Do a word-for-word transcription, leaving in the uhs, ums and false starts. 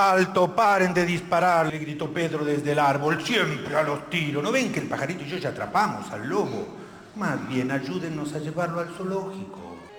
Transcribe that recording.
¡Alto! ¡Paren de disparar! Le gritó Pedro desde el árbol. Siempre a los tiros. ¿No ven que el pajarito y yo ya atrapamos al lobo? Más bien, ayúdennos a llevarlo al zoológico.